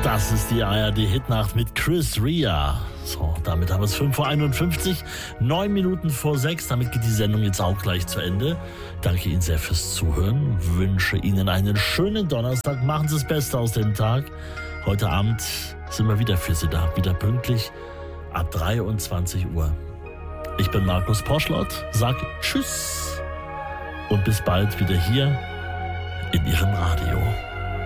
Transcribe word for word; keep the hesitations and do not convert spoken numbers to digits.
Das ist die A R D-Hitnacht mit Chris Rea. So, damit haben wir es fünf Uhr einundfünfzig, neun Minuten vor sechs. Damit geht die Sendung jetzt auch gleich zu Ende. Danke Ihnen sehr fürs Zuhören. Wünsche Ihnen einen schönen Donnerstag. Machen Sie das Beste aus dem Tag. Heute Abend sind wir wieder für Sie da. Wieder pünktlich ab dreiundzwanzig Uhr. Ich bin Markus Poschlott, sag Tschüss und bis bald wieder hier in Ihrem Radio.